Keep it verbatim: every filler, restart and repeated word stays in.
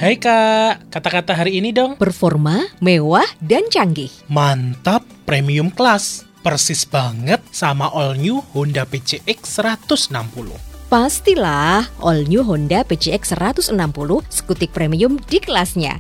Hai Kak, kata-kata hari ini dong. Performa, mewah, dan canggih. Mantap, premium class. Persis banget sama all new Honda P C X seratus enam puluh. Pastilah, all new Honda P C X seratus enam puluh skutik premium di kelasnya.